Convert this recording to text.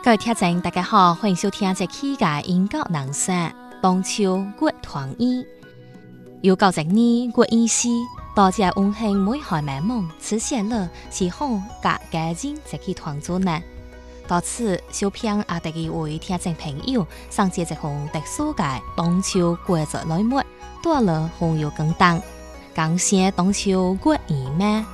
各位听众大家好，欢迎收听这期嘅音乐人生中秋月团圆。有90年月圆时，大家温馨每海美梦实现了，是好甲家人这期团圆呢。到此，小编也特意为听众朋友送上一封特殊嘅中秋节日礼物，带了红油羹蛋，感谢中秋月圆满。